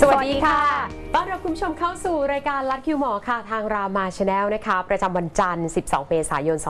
สวัสดีค่ะต้อนรับคุณผู้ชมเข้าสู่รายการลัดคิวหมอค่ะทางรามาชาแนลนะคะประจำวันจันทร์12 เมษายน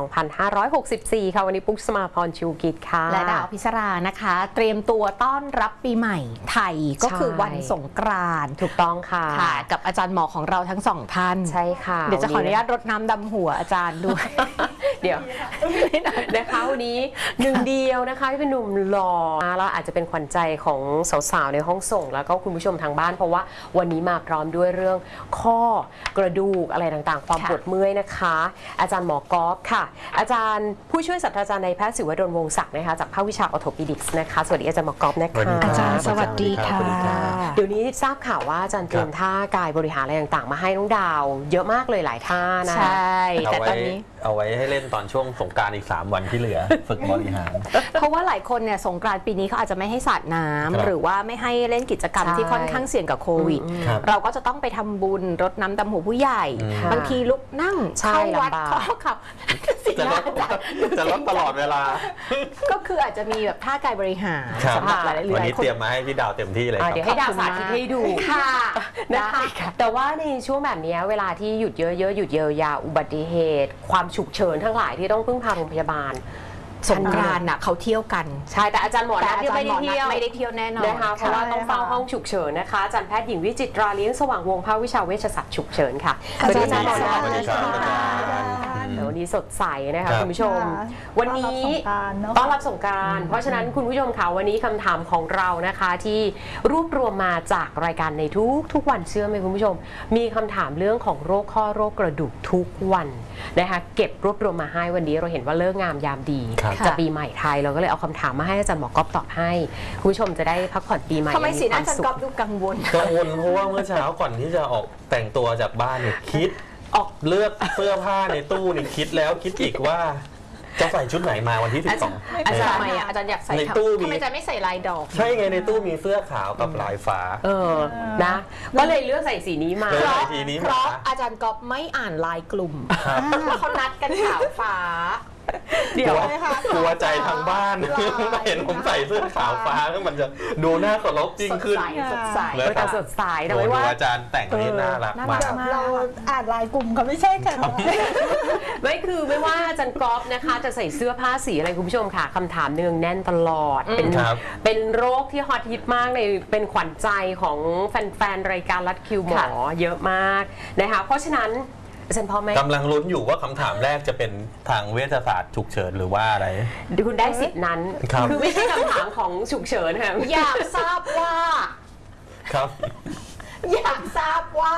2564 ค่ะวันนี้ปุ๊กสมาพรชูกิจค่ะและดาวพิศรานะคะเตรียมตัวต้อนรับปีใหม่ไทยก็คือวันสงกรานต์ถูกต้องค่ะกับอาจารย์หมอของเราทั้งสองท่านใช่ค่ะเดี๋ยวจะขออนุญาตรดน้ำดำหัวอาจารย์ด้วยเดี๋ยวนะคะวันนี้หนึ่งเดียวนะคะที่เป็นหนุ่มหล่อแล้วอาจจะเป็นขวัญใจของสาวๆในห้องส่งแล้วก็คุณผู้ชมทางบ้านเพราะว่าวันนี้มาพร้อมด้วยเรื่องข้อกระดูกอะไรต่างๆความปวดเมื่อยนะคะอาจารย์หมอกอล์ฟค่ะอาจารย์ผู้ช่วยศาสตราจารย์นายแพทย์ศิวดลวงศ์ศักดิ์นะคะจากภาควิชาออร์โธปิดิกส์นะคะสวัสดีอาจารย์หมอกอล์ฟนะคะอาจารย์สวัสดีค่ะเดี๋ยวนี้ทราบข่าวว่าอาจารย์เตรียมท่ากายบริหารอะไรต่างๆมาให้น้องดาวเยอะมากเลยหลายท่านะใช่แต่ตอนนี้เอาไว้ให้เล่นตอนช่วงสงกรานต์อีก3 วันที่เหลือฝึกบริหารเพราะว่าหลายคนเนี่ยสงกรานต์ปีนี้เขาอาจจะไม่ให้สาดน้ำหรือว่าไม่ให้เล่นกิจกรรมที่ค่อนข้างเสี่ยงกับโควิดเราก็จะต้องไปทำบุญรดน้ำดำหัวผู้ใหญ่บางทีลุกนั่งเข้าวัดเข้าขับจะลดตลอดเวลาก็คืออาจจะมีแบบท่ากายบริหารสำหรับหลายๆวันนี้เตรียมมาให้พี่ดาวเต็มที่เลยเดี๋ยวให้ดาวสาธิตให้ดูค่ะนะคะแต่ว่าในช่วงแบบนี้เวลาที่หยุดเยอะๆหยุดเยียวยาอุบัติเหตุความฉุกเฉินทั้งหลายที่ต้องพึ่งพาโรงพยาบาลสงกรานต์น่ะเขาเที่ยวกันใช่แต่อาจารย์หมอนัทไม่ได้เที่ยวแน่นอนนะคะเพราะว่าต้องเฝ้าห้องฉุกเฉินนะคะอาจารย์แพทย์หญิงวิจิตราเลี้ยงสว่างวงศ์ภาควิชาเวชศาสตร์ฉุกเฉินค่ะสวัสดีอาจารย์หมอนัทวันนี้สดใสนะคะคุณผู้ชมวันนี้ต้อนรับสงกรานต์เพราะฉะนั้นคุณผู้ชมค่ะวันนี้คำถามของเรานะคะที่รวบรวมมาจากรายการในทุกวันเชื่อไหมคุณผู้ชมมีคำถามเรื่องของโรคข้อโรคกระดูกทุกวันนะคะเก็บรวบรวมมาให้วันนี้เราเห็นว่าเลิกงามยามดีจะปีใหม่ไทยเราก็เลยเอาคำถามมาให้อาจารย์หมอก๊อฟตอบให้คุณผู้ชมจะได้พักผ่อนปีใหม่ทำไมสีหน้าอาจารย์ก๊อฟดูกังวลเพราะว่าเมื่อเช้าก่อนที่จะออกแต่งตัวจากบ้านเนี่ยคิดออกเลือกเสื้อผ้าในตู้นี่คิดแล้วคิดอีกว่าจะใส่ชุดไหนมาวันที่12 อาจารย์ทำไมอาจารย์อยากใส่ในตู้ทำไมอาจารย์ไม่ใส่ลายดอกใช่ไงในตู้มีเสื้อขาวกับลายฟ้านะก็เลยเลือกใส่สีนี้มาเพราะอาจารย์ก๊อฟไม่อ่านลายกลุ่มว่าเขานัดกันขาวฟ้าเดี๋ยวกลัวใจทางบ้านเห็นผมใส่เสื้อขาวฟ้าแล้วมันจะดูน่าเคารพจริงขึ้นสดใสสดใสแต่ว่าอาจารย์แต่งนี่น่ารักมากเราอ่านลายกลุ่มเขาไม่ใช่ค่ะไม่คือไม่ว่าอาจารย์ก๊อฟนะคะจะใส่เสื้อผ้าสีอะไรคุณผู้ชมค่ะคำถามเนืองแน่นตลอดเป็นโรคที่ฮอตฮิตมากในเป็นขวัญใจของแฟนๆรายการลัดคิวหมอเยอะมากนะคะเพราะฉะนั้นกำลังลุ้นอยู่ว่าคำถามแรกจะเป็นทางเวชศาสตร์ฉุกเฉินหรือว่าอะไรคุณได้สิทธินั้นคือไม่ใช่คำถามของฉุกเฉินค่ะอยากทราบว่าครับอยากทราบว่า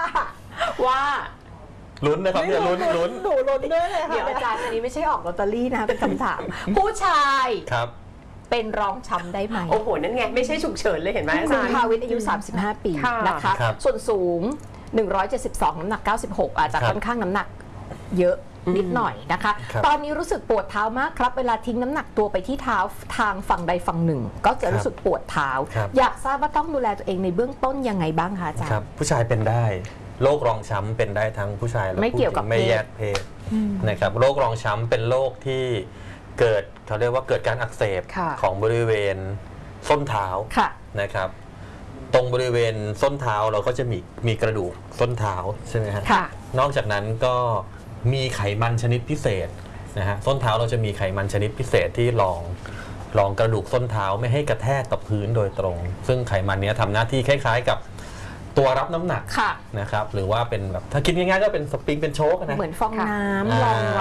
ลุ้นนะครับเดี๋ยวลุ้นหนูลุ้นด้วยเลยค่ะเดี๋ยวอาจารย์อันนี้ไม่ใช่ออกลอตเตอรี่นะเป็นคำถามผู้ชายครับเป็นรองช้ำได้ไหมโอ้โหนั่นไงไม่ใช่ฉุกเฉินเลยเห็นไหมอาจารย์ภาวิทย์อายุ35 ปีนะคะส่วนสูง172น้ำหนัก96อาจจะค่อนข้างน้ำหนักเยอะนิดหน่อยนะคะตอนนี้รู้สึกปวดเท้ามากครับเวลาทิ้งน้ำหนักตัวไปที่เท้าทางฝั่งใดฝั่งหนึ่งก็จะรู้สึกปวดเท้าอยากทราบว่าต้องดูแลตัวเองในเบื้องต้นยังไงบ้างคะอาจารย์ผู้ชายเป็นได้โรครองช้ำเป็นได้ทั้งผู้ชายและผู้หญิงไม่แยกเพศนะครับโรครองช้ำเป็นโรคที่เกิดเขาเรียกว่าเกิดการอักเสบของบริเวณส้นเท้านะครับตรงบริเวณส้นเท้าเราก็จะมีกระดูกส้นเท้าใช่ไหมฮะนอกจากนั้นก็มีไขมันชนิดพิเศษนะฮะส้นเท้าเราจะมีไขมันชนิดพิเศษที่รองกระดูกส้นเท้าไม่ให้กระแทกกับพื้นโดยตรงซึ่งไขมันนี้ทำหน้าที่คล้ายๆกับตัวรับน้ำหนักนะครับหรือว่าเป็นแบบถ้าคิดง่ายๆก็เป็นสปริงเป็นโชคนะเหมือนฟองน้ำรอง